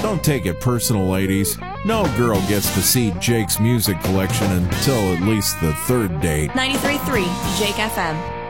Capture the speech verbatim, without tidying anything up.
Don't take it personal, ladies. No girl gets to see Jake's music collection until at least the third date. ninety-three point three Jake F M.